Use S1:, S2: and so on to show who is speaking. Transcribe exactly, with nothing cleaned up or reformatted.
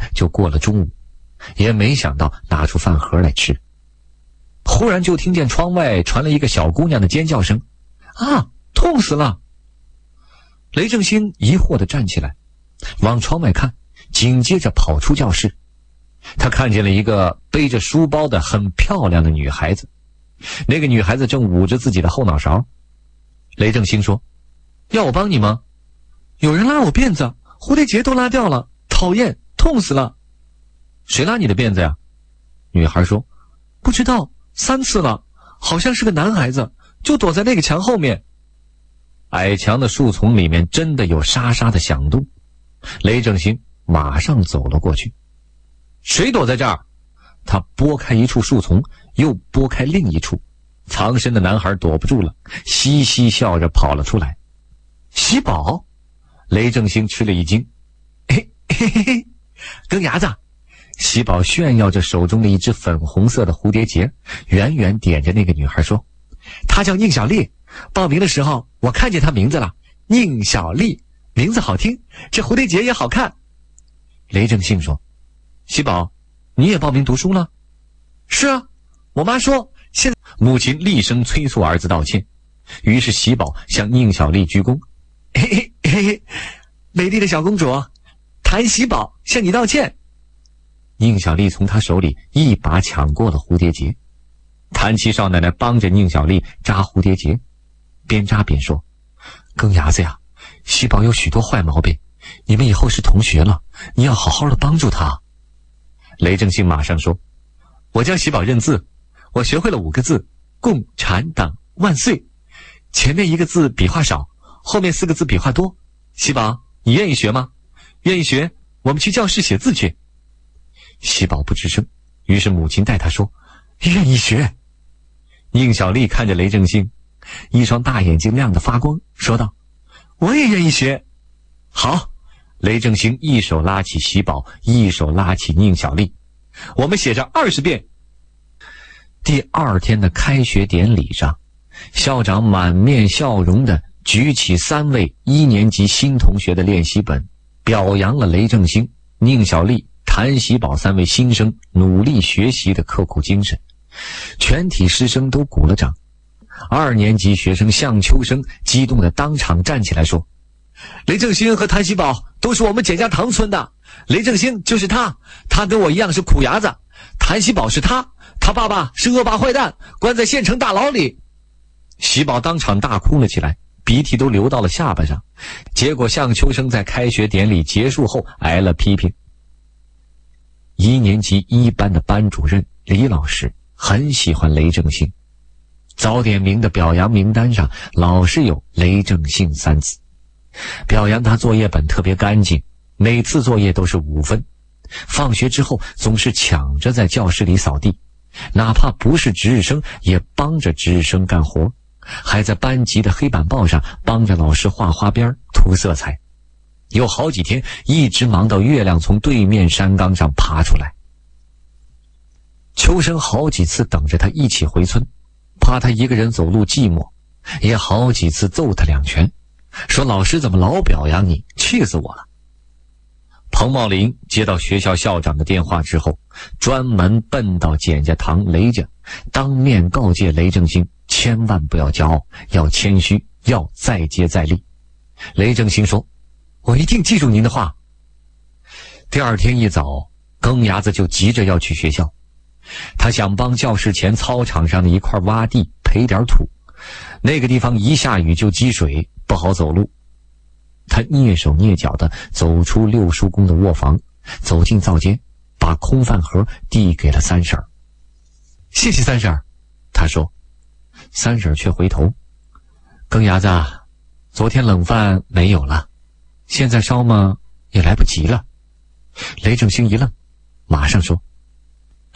S1: 就过了中午，也没想到拿出饭盒来吃。忽然就听见窗外传来一个小姑娘的尖叫声：“啊，痛死了！”雷正兴疑惑地站起来，往窗外看，紧接着跑出教室。他看见了一个背着书包的很漂亮的女孩子，那个女孩子正捂着自己的后脑勺。雷正兴说：“要我帮你吗？”“有人拉我辫子，蝴蝶结都拉掉了，讨厌，痛死了。”“谁拉你的辫子呀？”女孩说：“不知道，三次了，好像是个男孩子，就躲在那个墙后面。”矮墙的树丛里面真的有沙沙的响动，雷正兴马上走了过去。“谁躲在这儿？”他拨开一处树丛，又拨开另一处，藏身的男孩躲不住了，嘻嘻笑着跑了出来。“喜宝！”雷正兴吃了一惊。“嘿嘿嘿嘿，更牙子！”喜宝炫耀着手中的一只粉红色的蝴蝶结，远远点着那个女孩说：“她叫宁小丽，报名的时候我看见她名字了，宁小丽，名字好听，这蝴蝶结也好看。”雷正兴说：“喜宝，你也报名读书了？”“是啊，我妈说现在……”母亲厉声催促儿子道歉，于是喜宝向宁小丽鞠躬：“嘿嘿嘿嘿，美丽的小公主，谭喜宝向你道歉。”宁小丽从他手里一把抢过了蝴蝶结，谭七少奶奶帮着宁小丽扎蝴蝶结，边扎边说：“更牙子呀，喜宝有许多坏毛病，你们以后是同学了，你要好好的帮助他。”雷正兴马上说：“我教喜宝认字，我学会了五个字：共产党万岁。前面一个字笔画少，后面四个字笔画多。喜宝，你愿意学吗？愿意学，我们去教室写字去。”喜宝不吱声，于是母亲带他说：“愿意学。”宁小丽看着雷正兴，一双大眼睛亮得发光，说道：“我也愿意学。”好，雷正兴一手拉起喜宝，一手拉起宁小丽，我们写上二十遍。第二天的开学典礼上，校长满面笑容地举起三位一年级新同学的练习本，表扬了雷正兴、宁小丽、谭喜宝三位新生努力学习的刻苦精神。全体师生都鼓了掌。二年级学生向秋生激动地当场站起来说：“雷正兴和谭喜宝都是我们简家塘村的，雷正兴就是他，他跟我一样是苦牙子，谭喜宝是他，他爸爸是恶霸坏蛋，关在县城大牢里。”喜宝当场大哭了起来，鼻涕都流到了下巴上。结果向秋生在开学典礼结束后挨了批评。一年级一班的班主任李老师很喜欢雷正兴，早点名的表扬名单上老是有雷正兴三字，表扬他作业本特别干净，每次作业都是五分，放学之后总是抢着在教室里扫地，哪怕不是值日生也帮着值日生干活，还在班级的黑板报上帮着老师画花边涂色彩。有好几天一直忙到月亮从对面山岗上爬出来。秋生好几次等着他一起回村，怕他一个人走路寂寞，也好几次揍他两拳，说老师怎么老表扬你，气死我了。彭茂林接到学校校长的电话之后，专门奔到简家塘雷家，当面告诫雷正兴千万不要骄傲，要谦虚，要再接再厉。雷正兴说：“我一定记住您的话。”第二天一早，更牙子就急着要去学校，他想帮教室前操场上的一块洼地培点土，那个地方一下雨就积水，不好走路。他蹑手蹑脚地走出六叔公的卧房，走进灶间，把空饭盒递给了三婶儿。“谢谢三婶儿。”他说。三婶儿却回头：“更牙子，昨天冷饭没有了，现在烧吗也来不及了。”雷正兴一愣，马上说：“